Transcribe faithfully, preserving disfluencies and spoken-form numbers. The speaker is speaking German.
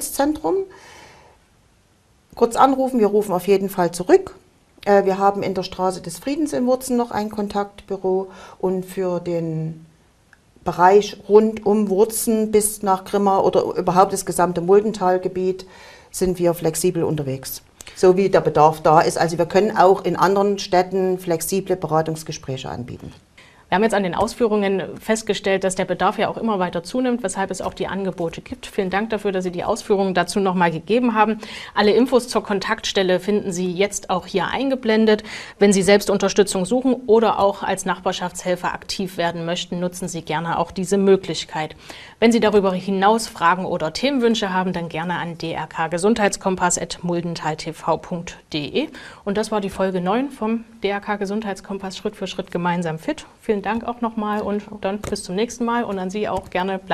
Gesundheitszentrum. Kurz anrufen, wir rufen auf jeden Fall zurück. Wir haben in der Straße des Friedens in Wurzen noch ein Kontaktbüro und für den Bereich rund um Wurzen bis nach Grimma oder überhaupt das gesamte Muldentalgebiet sind wir flexibel unterwegs, so wie der Bedarf da ist. Also wir können auch in anderen Städten flexible Beratungsgespräche anbieten. Wir haben jetzt an den Ausführungen festgestellt, dass der Bedarf ja auch immer weiter zunimmt, weshalb es auch die Angebote gibt. Vielen Dank dafür, dass Sie die Ausführungen dazu nochmal gegeben haben. Alle Infos zur Kontaktstelle finden Sie jetzt auch hier eingeblendet. Wenn Sie selbst Unterstützung suchen oder auch als Nachbarschaftshelfer aktiv werden möchten, nutzen Sie gerne auch diese Möglichkeit. Wenn Sie darüber hinaus Fragen oder Themenwünsche haben, dann gerne an d r k gesundheitskompass at muldental t v punkt d e. Und das war die Folge neun vom D R K Gesundheitskompass Schritt für Schritt gemeinsam fit. Vielen Dank auch nochmal und dann bis zum nächsten Mal und an Sie auch gerne bleiben.